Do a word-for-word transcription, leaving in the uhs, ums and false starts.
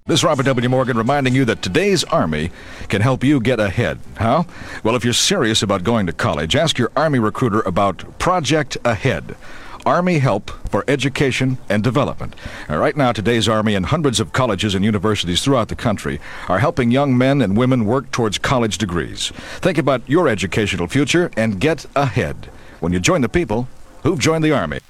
This is Robert W. Morgan reminding you that today's Army can help you get ahead. How? Well, if you're serious about going to college, ask your Army recruiter about Project Ahead. Army help for education and development. Now, right now, today's Army and hundreds of colleges and universities throughout the country are helping young men and women work towards college degrees. Think about your educational future and get ahead when you join the people who've joined the Army.